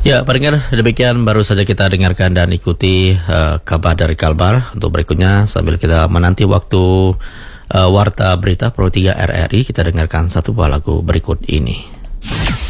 Ya, pendengar, demikian baru saja kita dengarkan dan ikuti kabar dari Kalbar. Untuk berikutnya, sambil kita menanti waktu Warta Berita Pro 3 RRI, kita dengarkan satu buah lagu berikut ini.